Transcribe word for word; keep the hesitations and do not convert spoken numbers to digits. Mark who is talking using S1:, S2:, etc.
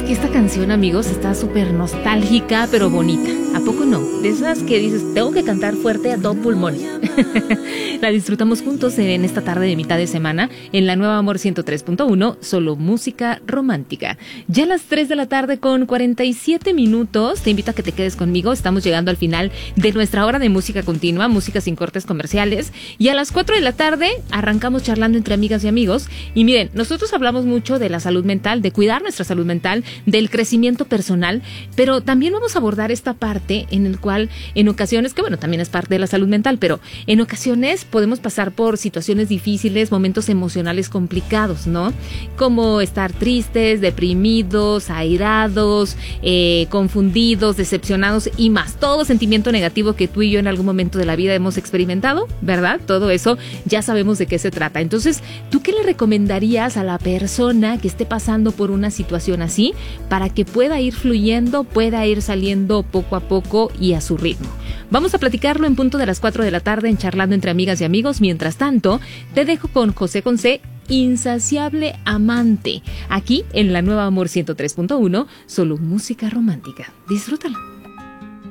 S1: que esta canción, amigos, está súper nostálgica, pero bonita. ¿A poco no? De esas que dices, tengo que cantar fuerte a todo pulmón. La disfrutamos juntos en esta tarde de mitad de semana en la Nueva Amor ciento tres punto uno, solo música romántica. Ya a las tres de la tarde con cuarenta y siete minutos, te invito a que te quedes conmigo. Estamos llegando al final de nuestra hora de música continua, música sin cortes comerciales. Y a las cuatro de la tarde arrancamos charlando entre amigas y amigos. Y miren, nosotros hablamos mucho de la salud mental, de cuidar nuestra salud mental, del crecimiento personal, pero también vamos a abordar esta parte en el cual en ocasiones, que bueno, también es parte de la salud mental, pero en ocasiones podemos pasar por situaciones difíciles, momentos emocionales complicados, ¿no? Como estar tristes, deprimidos, airados, eh, confundidos, decepcionados y más. Todo sentimiento negativo que tú y yo en algún momento de la vida hemos experimentado, ¿verdad? Todo eso ya sabemos de qué se trata. Entonces, ¿tú qué le recomendarías a la persona que esté pasando por una situación así para que pueda ir fluyendo, pueda ir saliendo poco a poco y a su ritmo? Vamos a platicarlo en punto de las cuatro de la tarde en Charlando entre Amigas y Amigos. Mientras tanto, te dejo con José José, Insaciable Amante, aquí en la Nueva Amor ciento tres punto uno, solo música romántica. Disfrútala.